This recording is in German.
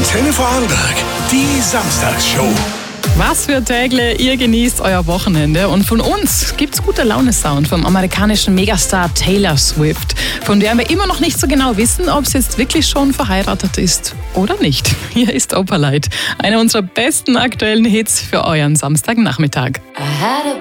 Antenne Vorarlberg, die Samstagsshow. Was für Tägle, ihr genießt euer Wochenende. Und von uns gibt's gute Laune-Sound vom amerikanischen Megastar Taylor Swift, von der wir immer noch nicht so genau wissen, ob sie jetzt wirklich schon verheiratet ist oder nicht. Hier ist Opalite, einer unserer besten aktuellen Hits für euren Samstagnachmittag.